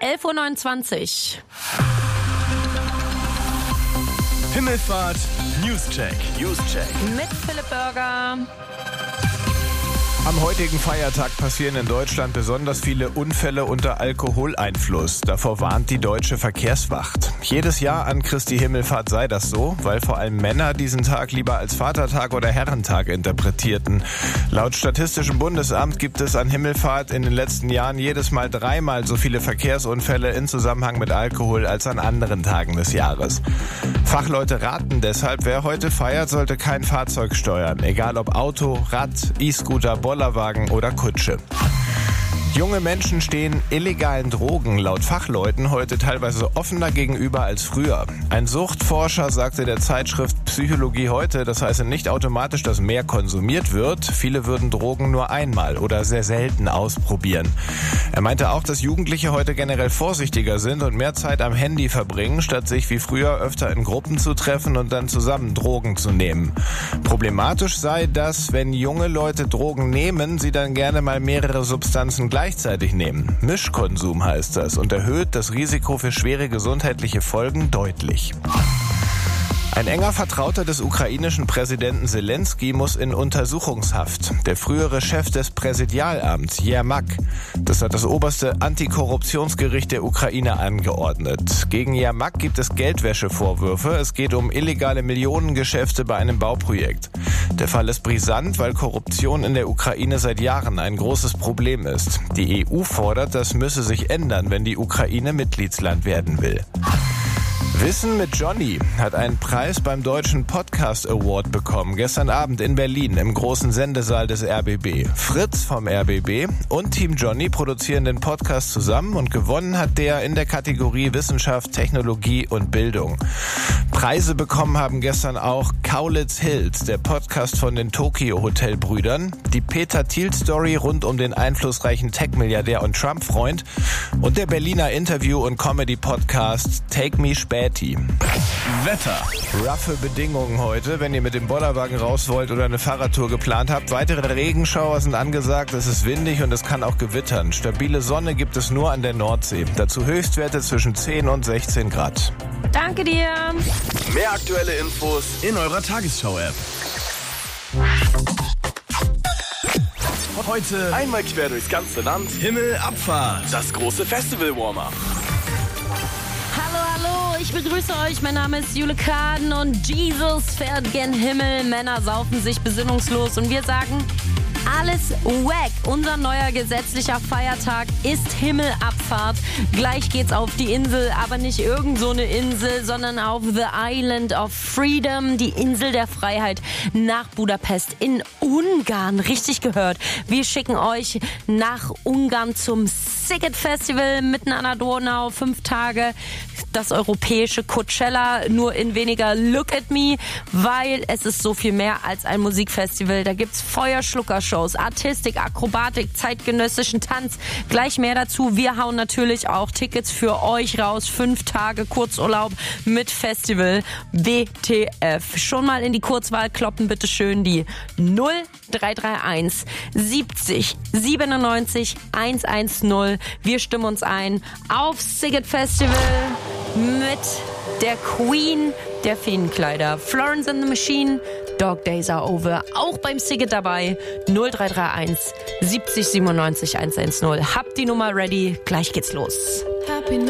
11.29 Uhr. Himmelfahrt Newscheck. Mit Philipp Burger. Am heutigen Feiertag passieren in Deutschland besonders viele Unfälle unter Alkoholeinfluss. Davor warnt die Deutsche Verkehrswacht. Jedes Jahr an Christi Himmelfahrt sei das so, weil vor allem Männer diesen Tag lieber als Vatertag oder Herrentag interpretierten. Laut Statistischem Bundesamt gibt es an Himmelfahrt in den letzten Jahren jedes Mal 3-mal so viele Verkehrsunfälle in Zusammenhang mit Alkohol als an anderen Tagen des Jahres. Fachleute raten deshalb, wer heute feiert, sollte kein Fahrzeug steuern, egal ob Auto, Rad, E-Scooter, Bollerwagen oder Kutsche. Junge Menschen stehen illegalen Drogen laut Fachleuten heute teilweise offener gegenüber als früher. Ein Suchtforscher sagte der Zeitschrift Psychologie heute, das heiße nicht automatisch, dass mehr konsumiert wird. Viele würden Drogen nur einmal oder sehr selten ausprobieren. Er meinte auch, dass Jugendliche heute generell vorsichtiger sind und mehr Zeit am Handy verbringen, statt sich wie früher öfter in Gruppen zu treffen und dann zusammen Drogen zu nehmen. Problematisch sei, dass, wenn junge Leute Drogen nehmen, sie dann gerne mal mehrere Substanzen gleichzeitig nehmen. Mischkonsum heißt das und erhöht das Risiko für schwere gesundheitliche Folgen deutlich. Ein enger Vertrauter des ukrainischen Präsidenten Selenskyj muss in Untersuchungshaft. Der frühere Chef des Präsidialamts, Jermak. Das hat das oberste Antikorruptionsgericht der Ukraine angeordnet. Gegen Jermak gibt es Geldwäschevorwürfe. Es geht um illegale Millionengeschäfte bei einem Bauprojekt. Der Fall ist brisant, weil Korruption in der Ukraine seit Jahren ein großes Problem ist. Die EU fordert, das müsse sich ändern, wenn die Ukraine Mitgliedsland werden will. Wissen mit Johnny hat einen Preis beim Deutschen Podcast Award bekommen, gestern Abend in Berlin im großen Sendesaal des RBB. Fritz vom RBB und Team Johnny produzieren den Podcast zusammen und gewonnen hat der in der Kategorie Wissenschaft, Technologie und Bildung. Preise bekommen haben gestern auch Kaulitz Hills, der Podcast von den Tokyo Hotel Brüdern, die Peter Thiel Story rund um den einflussreichen Tech-Milliardär und Trump-Freund und der Berliner Interview- und Comedy-Podcast Take Me Späti. Wetter. Roughe Bedingungen heute, wenn ihr mit dem Bollerwagen raus wollt oder eine Fahrradtour geplant habt. Weitere Regenschauer sind angesagt, es ist windig und es kann auch gewittern. Stabile Sonne gibt es nur an der Nordsee. Dazu Höchstwerte zwischen 10 und 16 Grad. Danke dir. Mehr aktuelle Infos in eurer Tagesschau-App. Heute einmal quer durchs ganze Land. Himmelabfahrt. Das große Festival-Warm-Up. Hallo, ich begrüße euch. Mein Name ist Jule Kaden und Jesus fährt gen Himmel. Männer saufen sich besinnungslos und wir sagen, alles wack. Unser neuer gesetzlicher Feiertag ist Himmelabfahrt. Gleich geht's auf die Insel, aber nicht irgend so eine Insel, sondern auf The Island of Freedom, die Insel der Freiheit nach Budapest in Ungarn. Richtig gehört. Wir schicken euch nach Ungarn zum Sziget Festival mitten an der Donau. 5 Tage. Das europäische Coachella, nur in weniger Look at Me, weil es ist so viel mehr als ein Musikfestival. Da gibt's Feuerschluckershows, Artistik, Akrobatik, zeitgenössischen Tanz. Gleich mehr dazu. Wir hauen natürlich auch Tickets für euch raus. 5 Tage Kurzurlaub mit Festival WTF. Schon mal in die Kurzwahl kloppen, bitteschön die 0331 70 97 110. Wir stimmen uns ein auf Sziget Festival mit der Queen der Feenkleider. Florence and the Machine, Dog Days Are Over. Auch beim Sziget dabei. 0331 70 97 110. Habt die Nummer ready. Gleich geht's los.